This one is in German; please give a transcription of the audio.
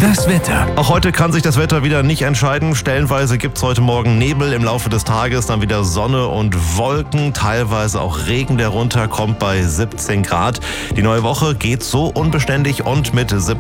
Das Wetter. Auch heute kann sich das Wetter wieder nicht entscheiden. Stellenweise gibt es heute Morgen Nebel im Laufe des Tages, dann wieder Sonne und Wolken, teilweise auch Regen, der runterkommt bei 17 Grad. Die neue Woche geht so unbeständig und mit